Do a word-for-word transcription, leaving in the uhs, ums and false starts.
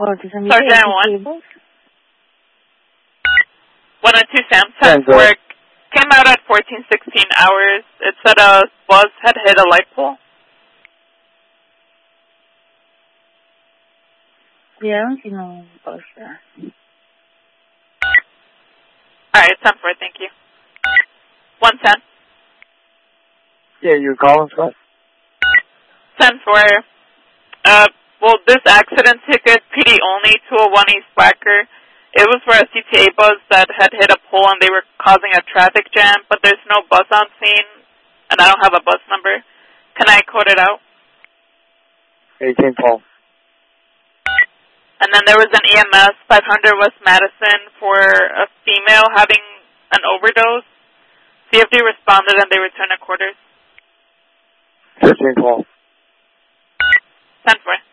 Sergeant one. one oh two Sam ten four came out at fourteen sixteen hours. It said a bus had hit a light pole. Yeah, you know, bus. Alright, ten four, thank you. one ten. Yeah, you're calling for us? ten four. Uh, well, this accident ticket, P D only, two oh one East Wacker. It was for a C T A bus that had hit a pole and they were causing a traffic jam, but there's no bus on scene, and I don't have a bus number. Can I code it out? eighteen Paul. And then there was an E M S, five hundred West Madison, for a female having an overdose. See if they responded and they returned a quarters. fifteen Paul. ten four.